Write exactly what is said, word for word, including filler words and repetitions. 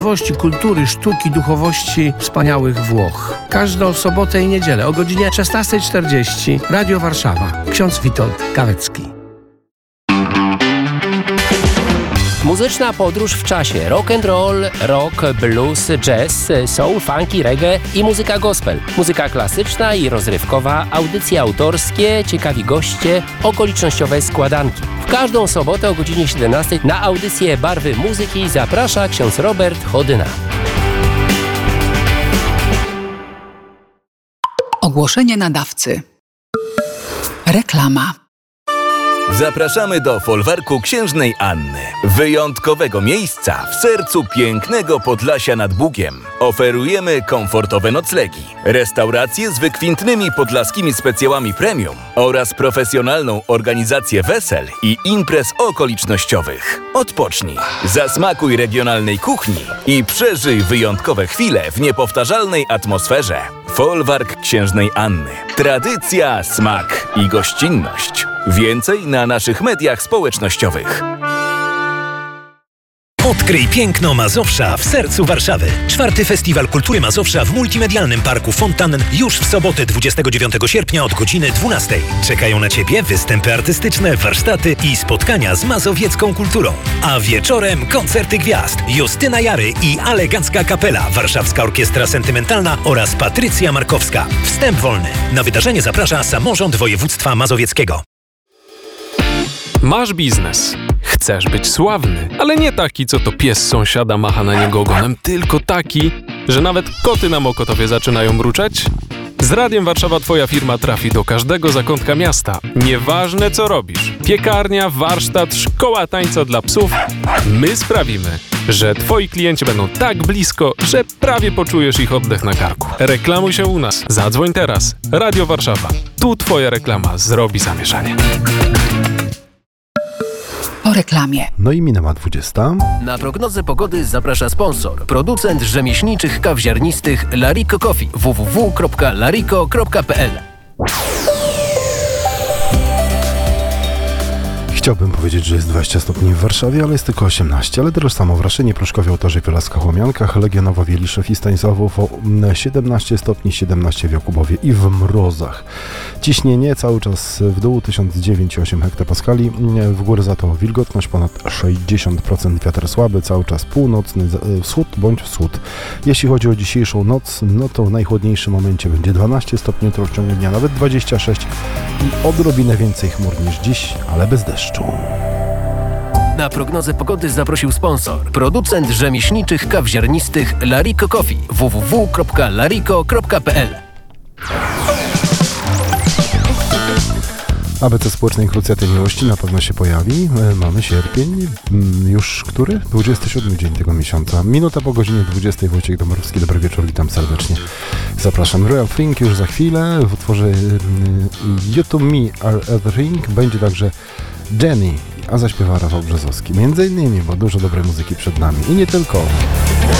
kultury, sztuki, duchowości wspaniałych Włoch. Każdą sobotę i niedzielę o godzinie szesnasta czterdzieści Radio Warszawa. Ksiądz Witold Kawecki. Muzyczna podróż w czasie. Rock and roll, rock, blues, jazz, soul, funky, reggae i muzyka gospel. Muzyka klasyczna i rozrywkowa, audycje autorskie, ciekawi goście, okolicznościowe składanki. W każdą sobotę o godzinie siedemnastej na audycję Barwy Muzyki zaprasza ksiądz Robert Chodyna. Ogłoszenie nadawcy. Reklama. Zapraszamy do folwarku Księżnej Anny. Wyjątkowego miejsca w sercu pięknego Podlasia nad Bugiem. Oferujemy komfortowe noclegi, restauracje z wykwintnymi podlaskimi specjałami premium oraz profesjonalną organizację wesel i imprez okolicznościowych. Odpocznij, zasmakuj regionalnej kuchni i przeżyj wyjątkowe chwile w niepowtarzalnej atmosferze. Folwark Księżnej Anny. Tradycja, smak i gościnność. Więcej na naszych mediach społecznościowych. Odkryj piękno Mazowsza w sercu Warszawy. Czwarty Festiwal Kultury Mazowsza w Multimedialnym Parku Fontannen już w sobotę dwudziestego dziewiątego sierpnia od godziny dwunastej. Czekają na Ciebie występy artystyczne, warsztaty i spotkania z mazowiecką kulturą. A wieczorem koncerty gwiazd. Justyna Jary i Alegacka Kapela, Warszawska Orkiestra Sentymentalna oraz Patrycja Markowska. Wstęp wolny. Na wydarzenie zaprasza Samorząd Województwa Mazowieckiego. Masz biznes. Chcesz być sławny, ale nie taki, co to pies sąsiada macha na niego ogonem, tylko taki, że nawet koty na Mokotowie zaczynają mruczeć? Z Radiem Warszawa Twoja firma trafi do każdego zakątka miasta. Nieważne co robisz. Piekarnia, warsztat, szkoła tańca dla psów. My sprawimy, że Twoi klienci będą tak blisko, że prawie poczujesz ich oddech na karku. Reklamuj się u nas. Zadzwoń teraz. Radio Warszawa. Tu Twoja reklama zrobi zamieszanie. Po reklamie. No i minęła dwudziesta. Na prognozę pogody zaprasza sponsor. Producent rzemieślniczych kaw ziarnistych Larico Coffee. w w w kropka larico kropka p l. Chciałbym powiedzieć, że jest dwadzieścia stopni w Warszawie, ale jest tylko osiemnaście. Ale też samo w Raszynie, Pruszkowie, Ołtarze, Pielaskach, Łomiankach, Legionowo, Wieliszew i Stanisławow o siedemnaście stopni, siedemnaście w Jakubowie i w Mrozach. Ciśnienie cały czas w dół, tysiąc dziewięć przecinek osiem hektopaskali. W górę za to wilgotność ponad sześćdziesiąt procent, wiatr słaby, cały czas północny, wschód bądź wschód. Jeśli chodzi o dzisiejszą noc, no to w najchłodniejszym momencie będzie dwanaście stopni, jutro w ciągu dnia nawet dwadzieścia sześć i odrobinę więcej chmur niż dziś, ale bez deszczu. Na prognozę pogody zaprosił sponsor. Producent rzemieślniczych kaw ziarnistych Larico Coffee. w w w kropka larico kropka p l. A B C Społecznej Krucjaty Miłości na pewno się pojawi. Mamy sierpień, już który? dwudziesty siódmy dzień tego miesiąca. Minuta po godzinie dwudziestej. Wojciech Dąbrowski, dobry wieczór, witam serdecznie. Zapraszam. Royal Fling już za chwilę. W utworze You to Me Are Everything będzie także Jenny, a zaśpiewa Rafał Brzezowski. Między innymi, bo dużo dobrej muzyki przed nami. I nie tylko.